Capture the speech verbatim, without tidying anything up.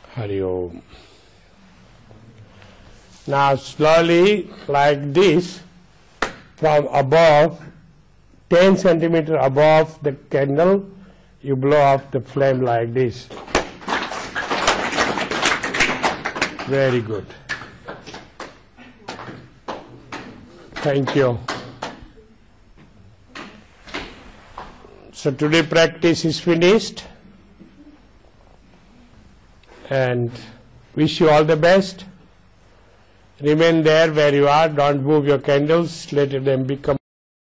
Hari Om. Now slowly, like this, from above, ten centimeter above the candle, you blow off the flame like this. Very good. Thank you. So today practice is finished, and wish you all the best. Remain there where you are, don't move your candles, let them become